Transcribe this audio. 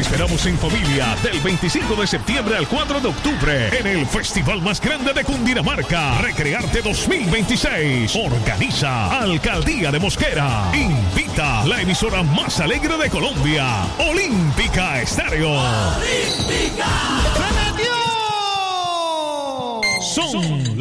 esperamos en familia del 25 de septiembre al 4 de octubre en el festival más grande de Cundinamarca, Recrearte 2026. Organiza Alcaldía de Mosquera. Invita la emisora más alegre de Colombia, Olímpica Estéreo. ¡Olímpica! Son